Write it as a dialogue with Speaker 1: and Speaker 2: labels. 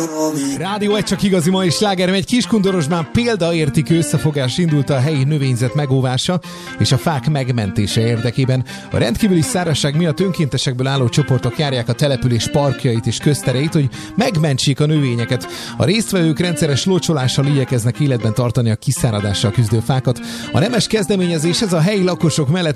Speaker 1: Rádió egy csak igazi mai sláger, egy Kiskundorosban példaértékű összefogás indult a helyi növényzet megóvása és a fák megmentése érdekében. A rendkívüli szárazság miatt önkéntesekből álló csoportok járják a település parkjait és köztereit, hogy megmentsék a növényeket. A résztvevők rendszeres locsolással igyekeznek életben tartani a kiszáradással küzdő fákat. A nemes kezdeményezéshez a helyi lakosok mellett